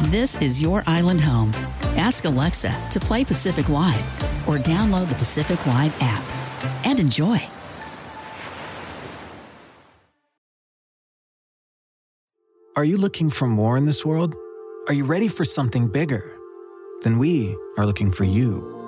This is your island home. Ask Alexa to play Pacific Live or download the Pacific Live app and enjoy. Are you looking for more in this world? Are you ready for something bigger? Then we are looking for you.